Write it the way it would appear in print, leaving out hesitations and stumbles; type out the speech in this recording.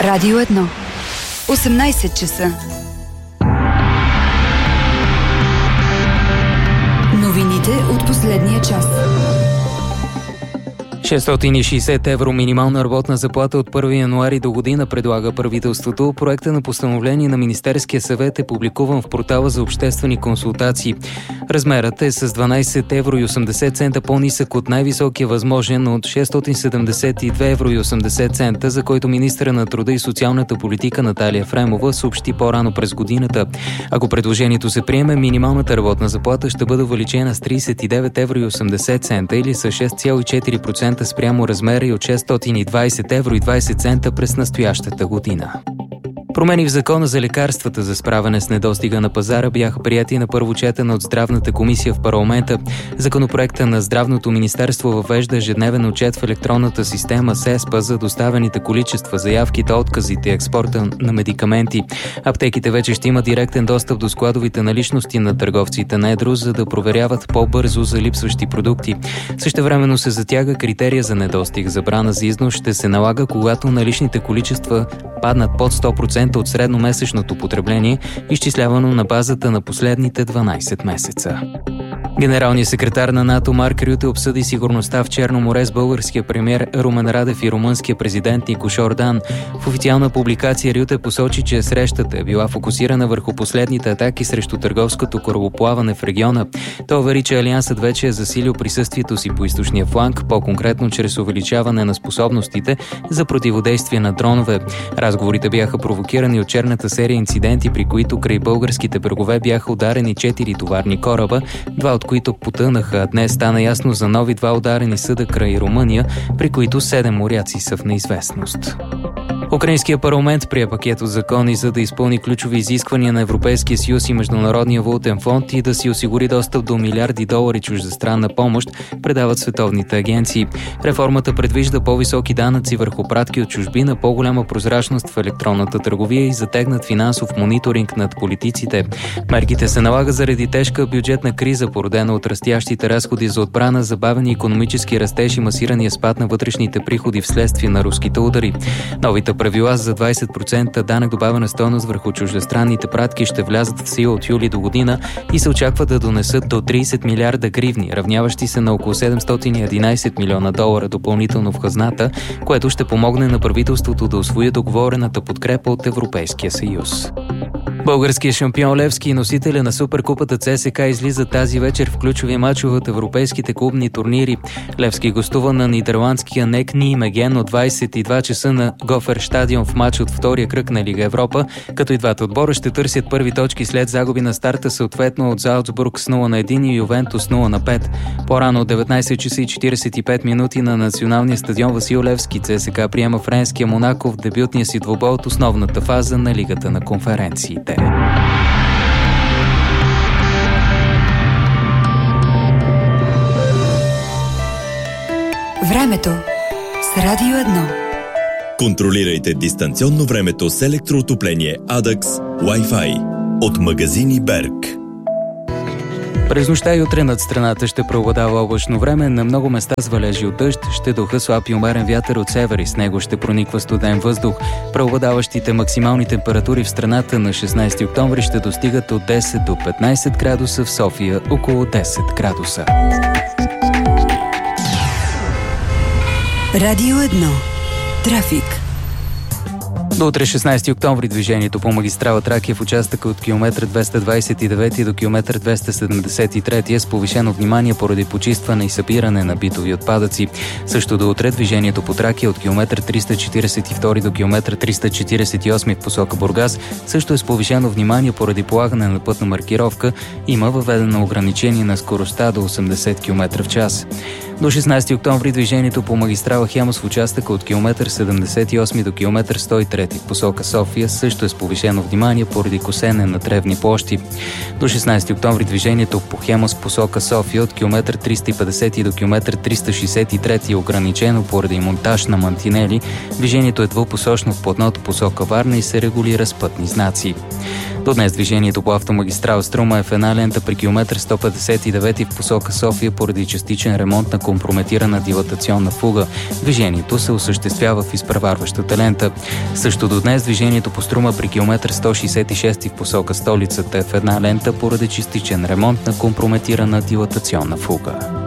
Радио 1. 18 часа. Новините от последния час. 660 евро минимална работна заплата от 1 януари до година предлага правителството. Проекта на постановление на Министерския съвет е публикуван в портала за обществени консултации. Размерът е с 12 евро и 80 цента по-нисък от най-високия възможен от 672 евро и 80 цента, за който министъра на труда и социалната политика Наталия Фремова съобщи по-рано през годината. Ако предложението се приеме, минималната работна заплата ще бъде увеличена с 39 евро и 80 цента или с 6,4% спрямо размера и от 620 евро и 20 цента през настоящата година. Промени в закона за лекарствата за справяне с недостига на пазара бяха прияти на първо четене от Здравната комисия в парламента. Законопроекта на Здравното министерство въвежда ежедневен отчет в електронната система СЕСПА за доставените количества, заявките, отказите и експорта на медикаменти. Аптеките вече ще имат директен достъп до складовите наличности на търговците на едро, за да проверяват по-бързо за липсващи продукти. Същевременно се затяга критерия за недостиг. Забрана за износ ще се налага, когато наличните количества паднат под 100% от средномесечното потребление, изчислявано на базата на последните 12 месеца. Генералният секретар на НАТО Марк Рюте обсъди сигурността в Черно море с българския премиер Румен Радев и румънския президент Никош Ордан. В официална публикация Рюте посочи, че срещата е била фокусирана върху последните атаки срещу търговското корабоплаване в региона. Той увери, че Алиансът вече е засилил присъствието си по източния фланг, по-конкретно чрез увеличаване на способностите за противодействие на дронове. Разговорите бяха провокирани от черната серия инциденти, при които край българските брегове бяха ударени 4 товарни кораба, 2 от които потънаха. Днес стана ясно за нови 2 ударени съда край Румъния, при които 7 моряци са в неизвестност. Украинският парламент прие пакет от закони, за да изпълни ключови изисквания на Европейския съюз и Международния валутен фонд и да си осигури достъп до милиарди долари чуждестранна помощ, предават световните агенции. Реформата предвижда по-високи данъци върху пратки от чужбина, по-голяма прозрачност в електронната търговия и затегнат финансов мониторинг над политиците. Мерките се налагат заради тежка бюджетна криза, породена от растящите разходи за отбрана, забавени икономически растеж и масирания спад на вътрешните приходи вследствие на руските удари. Новите правила за 20% данък добавена стойност върху чуждестранните пратки ще влязат в сила от юли до година и се очаква да донесат до 30 милиарда гривни, равняващи се на около 711 милиона долара допълнително в хазната, което ще помогне на правителството да усвои договорената подкрепа от Европейския съюз. Българският шампион Левски и носителя на Суперкупата ЦСКА излиза тази вечер в ключови мачове от европейските клубни турнири. Левски гостува на нидерландския НЕК Нijmegen от 22 часа на Гофер стадион в матч от втория кръг на Лига Европа, като и двата отбора ще търсят първи точки след загуби на старта, съответно от Залцбург с 0-1 и Ювентус 0-5. По-рано от 19 часа и 45 минути на националния стадион Васил Левски ЦСКА приема френския Монако в дебютния си двубой от основната фаза на Лигата на конференциите. Времето с Радио 1. Контролирайте дистанционно времето с електроотопление Adax Wi-Fi от магазини Берг. През нощта и утре над страната ще преобладава облачно време, на много места с валежи от дъжд, ще духа слаб и умерен вятър от север и с него ще прониква студен въздух. Преобладаващите максимални температури в страната на 16 октомври ще достигат от 10 до 15 градуса, в София около 10 градуса. Радио 1. Трафик. До утре 16 октомври движението по магистрала Тракия в участъка от километър 229 до километър 273 е с повишено внимание поради почистване и събиране на битови отпадъци. Също до утре движението по Тракия от километър 342 до километър 348 в посока Бургас също е с повишено внимание поради полагане на пътна маркировка. Има въведено ограничение на скоростта до 80 км в час. До 16 октомври движението по магистрала Хемус в участъка от километър 78 до километър 103 в посока София също е с повишено внимание поради косене на тревни площи. До 16 октомври движението по Хемус в посока София от километър 350 до километър 363 е ограничено поради монтаж на мантинели. Движението е двупосочно в платното посока Варна и се регулира с пътни знаци. До днес движението по автомагистрала Струма е в една лента при километър 159 в посока София поради частичен ремонт на компрометирана дилатационна фуга. Движението се осъществява в изпреварващата лента. Също до днес движението по Струма при километър 166 в посока столицата е в една лента поради частичен ремонт на компрометирана дилатационна фуга.